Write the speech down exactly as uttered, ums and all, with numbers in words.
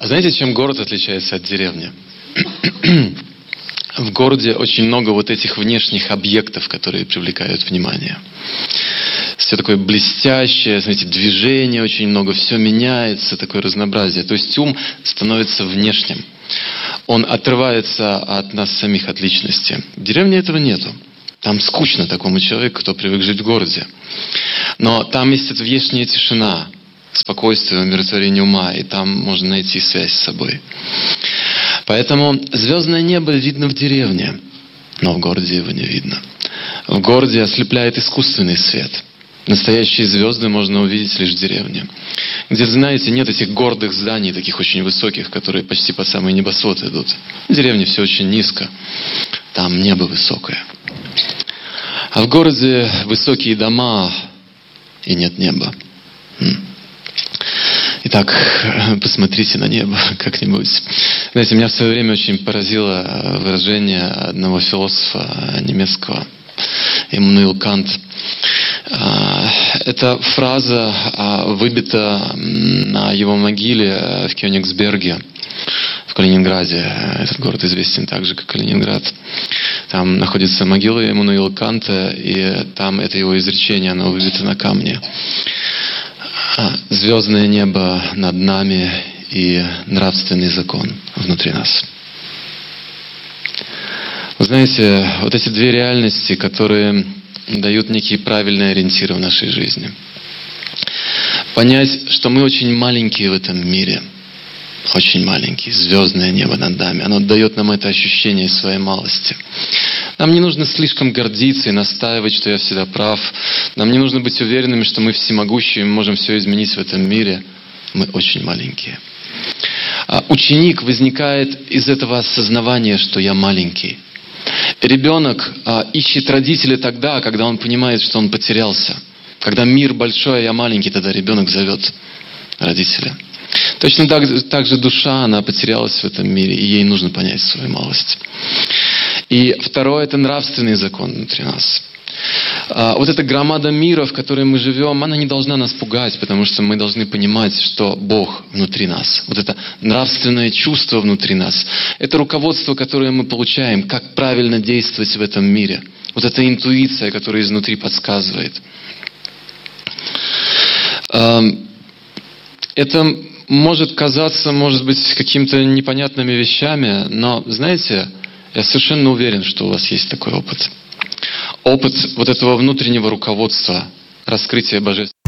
Знаете, чем город отличается от деревни? В городе очень много вот этих внешних объектов, которые привлекают внимание. Все такое блестящее, смотрите, движение очень много, все меняется, такое разнообразие. То есть ум становится внешним. Он отрывается от нас самих, от личности. В деревне этого нету. Там скучно такому человеку, кто привык жить в городе. Но там есть эта внешняя тишина, спокойствие, умиротворение ума, и там можно найти связь с собой. Поэтому звездное небо видно в деревне, но в городе его не видно. В городе ослепляет искусственный свет. Настоящие звезды можно увидеть лишь в деревне. Где, знаете, нет этих гордых зданий, таких очень высоких, которые почти по самые небосводы идут. В деревне все очень низко. Там небо высокое. А в городе высокие дома и нет неба. Итак, посмотрите на небо как-нибудь. Знаете, меня в свое время очень поразило выражение одного философа немецкого, Иммануил Кант. Эта фраза выбита на его могиле в Кёнигсберге, в Калининграде. Этот город известен также как Калининград. Там находится могила Иммануила Канта, и там это его изречение, оно выбито на камне. Звездное небо над нами и нравственный закон внутри нас. Вы знаете, вот эти две реальности, которые дают некие правильные ориентиры в нашей жизни. Понять, что мы очень маленькие в этом мире. Очень маленькие. Звездное небо над нами. Оно дает нам это ощущение своей малости. Нам не нужно слишком гордиться и настаивать, что я всегда прав. Нам не нужно быть уверенными, что мы всемогущие, мы можем все изменить в этом мире. Мы очень маленькие. А ученик возникает из этого осознавания, что я маленький. Ребенок а, ищет родителя тогда, когда он понимает, что он потерялся. Когда мир большой, а я маленький, тогда ребенок зовет родителя. Точно так, так же душа, она потерялась в этом мире, и ей нужно понять свою малость. И второе, это нравственный закон внутри нас. А, вот эта громада мира, в которой мы живем, она не должна нас пугать, потому что мы должны понимать, что Бог внутри нас. Вот это нравственное чувство внутри нас. Это руководство, которое мы получаем, как правильно действовать в этом мире. Вот эта интуиция, которая изнутри подсказывает. А, это может казаться, может быть, какими-то непонятными вещами, но, знаете, я совершенно уверен, что у вас есть такой опыт. Опыт вот этого внутреннего руководства, раскрытия божественного.